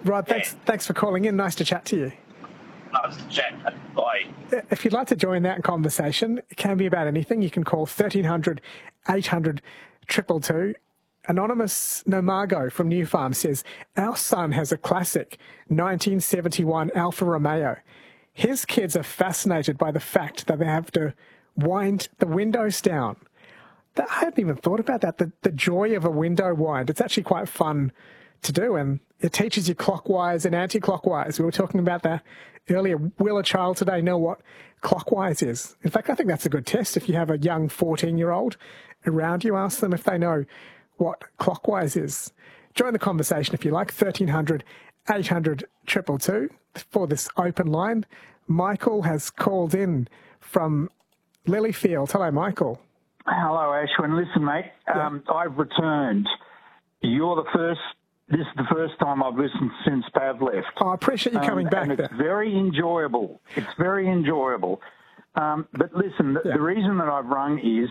Rod, thanks for calling in. Nice to chat to you. Nice to chat. Bye. If you'd like to join that conversation, it can be about anything. You can call 1300 800 222. Anonymous Nomago from New Farm says, our son has a classic 1971 Alfa Romeo. His kids are fascinated by the fact that they have to wind the windows down. I hadn't even thought about that, the joy of a window wind. It's actually quite fun to do, and it teaches you clockwise and anti-clockwise. We were talking about that earlier. Will a child today know what clockwise is? In fact, I think that's a good test. If you have a young 14-year-old around you, ask them if they know what clockwise is. Join the conversation if you like. 1300 800 222 for this open line. Michael has called in from Lilyfield. Hello, Michael. Hello, Ashwin. Listen, mate, I've returned. You're the first. This is the first time I've listened since Pav left. Oh, I appreciate you coming back. And it's very enjoyable. It's very enjoyable. But listen, the reason that I've rung is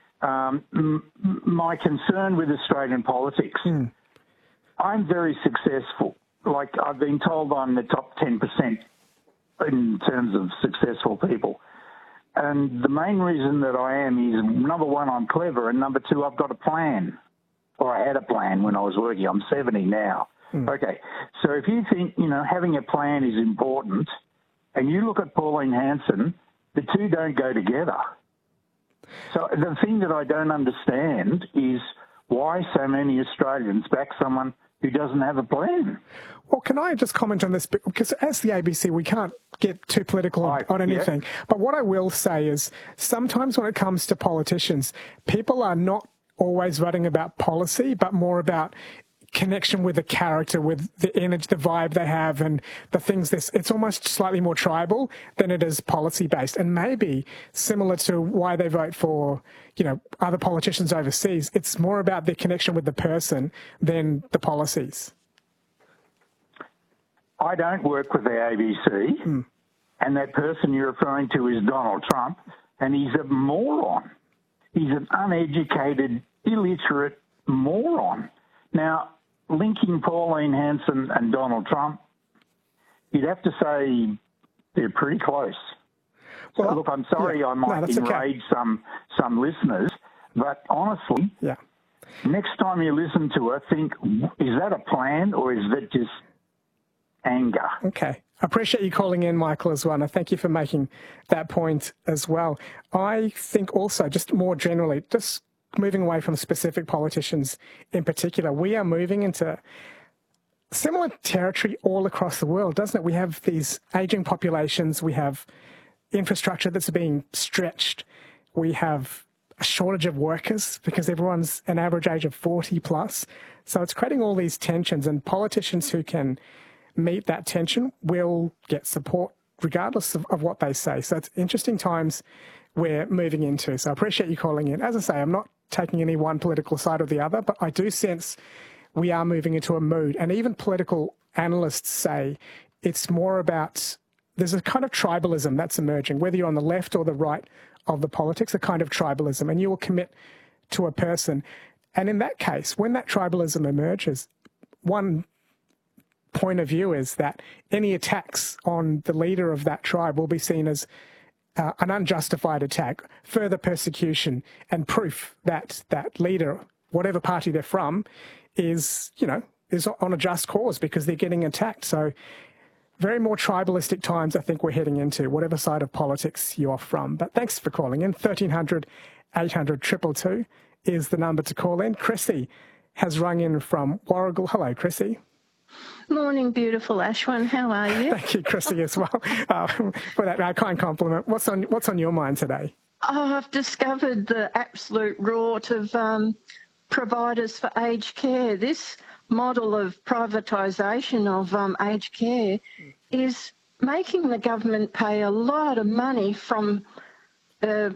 my concern with Australian politics. I'm very successful. Like, I've been told I'm the top 10% in terms of successful people. And the main reason that I am is, number one, I'm clever, and number two, I've got a plan. Or I had a plan when I was working. I'm 70 now. Okay, so if you think, having a plan is important, and you look at Pauline Hanson, the two don't go together. So the thing that I don't understand is why so many Australians back someone who doesn't have a plan. Well, can I just comment on this? Because as the ABC, we can't get too political on anything. Yeah. But what I will say is sometimes when it comes to politicians, people are not always writing about policy, but more about connection with the character, with the energy, the vibe they have, and the things. It's almost slightly more tribal than it is policy-based, and maybe similar to why they vote for, other politicians overseas. It's more about their connection with the person than the policies. I don't work with the ABC, and that person you're referring to is Donald Trump, and he's a moron. He's an uneducated, illiterate moron. Now, linking Pauline Hanson and Donald Trump, you'd have to say they're pretty close. Well, so look, I'm sorry I might enrage some listeners, but honestly, next time you listen to her, think, is that a plan or is that just anger? Okay. I appreciate you calling in, Michael, as well, and thank you for making that point as well. I think also, just more generally, just moving away from specific politicians in particular, we are moving into similar territory all across the world, doesn't it? We have these aging populations, we have infrastructure that's being stretched, we have a shortage of workers because everyone's an average age of 40 plus. So it's creating all these tensions, and politicians who can meet that tension will get support regardless of what they say. So it's interesting times we're moving into. So I appreciate you calling in. As I say, I'm not taking any one political side or the other, but I do sense we are moving into a mood. And even political analysts say it's more about, there's a kind of tribalism that's emerging, whether you're on the left or the right of the politics, a kind of tribalism, and you will commit to a person. And in that case, when that tribalism emerges, one point of view is that any attacks on the leader of that tribe will be seen as an unjustified attack, further persecution, and proof that that leader, whatever party they're from, is on a just cause because they're getting attacked. So very more tribalistic times I think we're heading into, whatever side of politics you are from. But thanks for calling in. 1300 800 222 is the number to call in. Chrissy has rung in from Warragul. Hello, Chrissy. Morning, beautiful Ashwin. How are you? Thank you, Chrissy, as well, for that kind compliment. What's on your mind today? Oh, I've discovered the absolute rot of providers for aged care. This model of privatisation of aged care is making the government pay a lot of money from to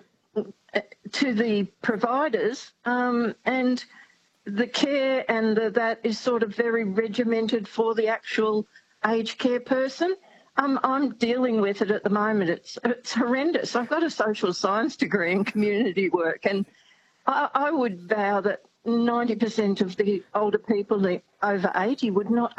the providers, and the care and that is sort of very regimented for the actual aged care person. I'm dealing with it at the moment. It's horrendous. I've got a social science degree in community work, and I would vow that 90% of the older people over 80 would not